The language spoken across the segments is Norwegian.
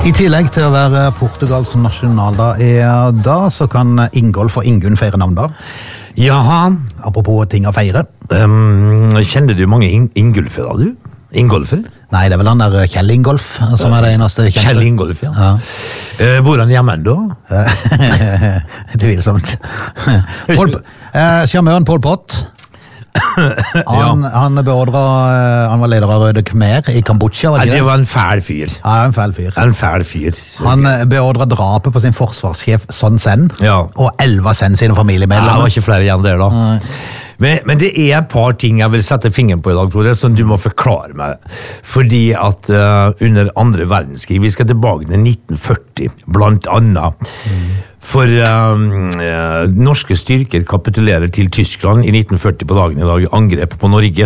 I tillegg til å være Portugals nasjonaldag i dag, så kan Ingolf og Ingunn feire navndag. Jaha. Apropos ting å feire. Kjenner du mange Ingolfer da, du? Ingolfer? Nei, det er vel han der Kjell Ingolf, som er det eneste kjente. Kjell Ingolf, ja. Bor han hjemme da? Tvilsomt. Charmøren Pol Pot. Han var leder av Røde Khmer i Kambodsja. Det var en fæl fyr. Ja, en fæl fyr. Han beordret drapet på sin forsvarssjef Son Sen, og 11 Sen sine familiemedlemmer. Det var ikke flere igjen der da. Men det er et par ting jeg vil sette fingeren på i dag, Frode, som du må forklare meg. Fordi at under andre verdenskrig, vi skal tilbake til 1940, blant annet. For norske styrker kapitulerer til Tyskland i 1940 på dagen i dag, angrep på Norge,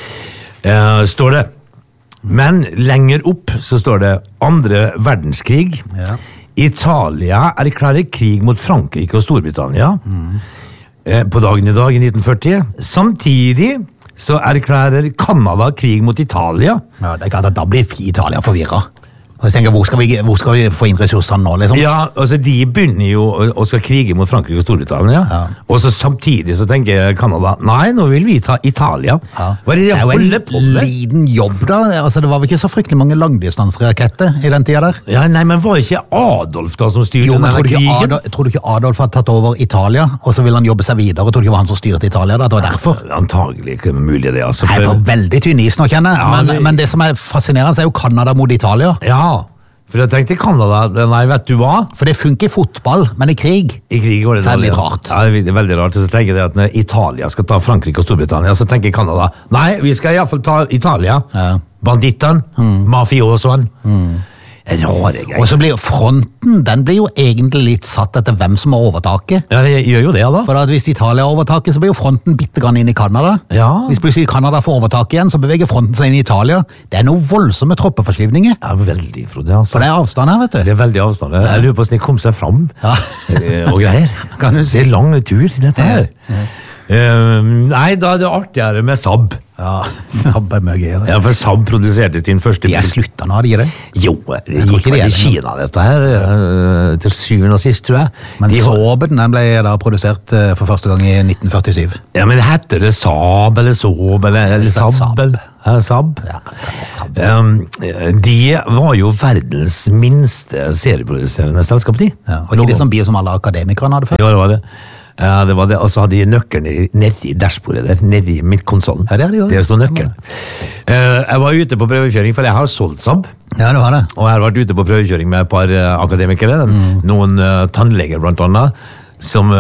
står det. Men lenger opp så står det andre verdenskrig. Italia erklærer krig mot Frankrike og Storbritannia. På dagen i dag i 1940. Samtidig så erklærer Kanada krig mot Italia. Ja, det er klart at da blir Italia forvirret. Og jeg tenker, hvor skal vi få inn ressursene nå, liksom? Ja, altså de begynner jo å skal krige mot Frankrike og Storbritannia, og så samtidig så tenker Kanada, nei, nå vil vi ta Italia. Hva er det jo en liten jobb da, altså det var vel ikke så fryktelig mange langdistansraketter i den tida der? Ja, nei, men var ikke Adolf da som styrte denne krigen? Tror du ikke Adolf hadde tatt over Italia, og så ville han jobbe seg videre, og tror du ikke var han som styrte Italia da, det var derfor? Antagelig ikke mulig det, altså. Jeg er på veldig tynn is nå, kjenner jeg, men det som er fascinerende er jo Kanada mot Italia. Ja. For jeg tenkte Kanada, nei, vet du hva? For det funker i fotball, men i krig, I krig går det så er det litt rart. Ja, det er veldig rart. Så tenker jeg at når Italia skal ta Frankrike og Storbritannia, så tenker Kanada, nei, vi skal i hvert fall ta Italia. Banditten, mafiosoen. Rare greier. Og så blir fronten, den blir jo egentlig litt satt etter hvem som har overtaket. Ja, det gjør jo det, da. For at hvis Italia har overtaket, så blir jo fronten bittegrann inn i Kanada. Ja. Hvis plutselig Kanada får overtaket igjen, så beveger fronten seg inn i Italia. Det er noen voldsomme troppeforskyvninger. Ja, veldig, Frode. Altså. For det er avstand her, vet du. Det er veldig avstand. Jeg lurer på hvordan de kom seg fram. Og greier. Kan du si. Det er lang tur til dette her. Nei, da er det artigere med Saab. Ja, Saab er mye gøyere. Ja, for Saab produserte sin første bil. De er sluttet nå, de det? Jo, det gikk vel i Kina dette her, til syvende og sist, tror jeg. Men Saaben, den ble da produsert for første gang i 1947. Ja, men heter det Saab, eller Saab, eller Saab? Saab? Ja, Saab. De var jo verdens minste serieproduserende selskap, de. Ja, og ikke det som bil som alle akademikerne hadde før? Ja, det var det. Det var det, og så hadde de nøkkelen nedi dashbordet der, nedi midtkonsollen. Ja, det der stod nøkkelen. Jeg var ute på prøvekjøring, for jeg har solgt Saab. Ja, det var det. Og jeg har vært ute på prøvekjøring med et par akademikere, noen tannleger blant annet, som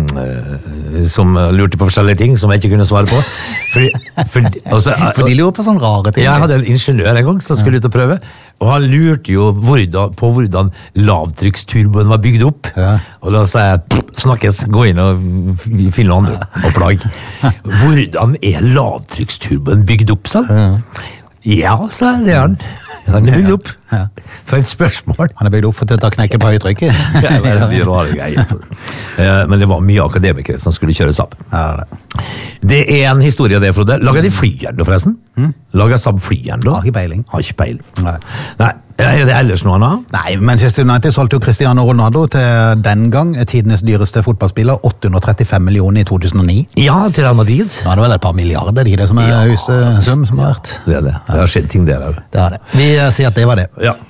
lurte på forskjellige ting som jeg ikke kunne svare på. For de lurer på sånne rare ting. Jeg hadde en ingeniør en gang som skulle ut og prøve, og han lurte jo på hvordan lavtrykksturboen var bygd opp. Og da sa jeg, snakkes, gå inn og finne andre opplag. Hvordan er lavtrykksturboen bygd opp, sa han? Ja, sa jeg, det er han. Han er bygd opp. For et spørsmål. Han er bygd opp for å ta knekken på høytrykket. Det er de rare greier. Men det var mye akademikere som skulle kjøre Saab. Det er en historie av det, Frode. Lager de flyjern da, forresten? Lager Saab flyjern da? Har ikke peiling. Har ikke peiling. Nei. Er det ellers noe annet? Nei, Manchester United solgte jo Cristiano Ronaldo til den gang tidenes dyreste fotballspiller, 835 millioner i 2009. Ja, til Real Madrid. Nå er det vel et par milliarder, det som er høyeste sum som har vært. Det er det. Det har skjedd ting der. Det er det. Vi sier at det var det. Ja.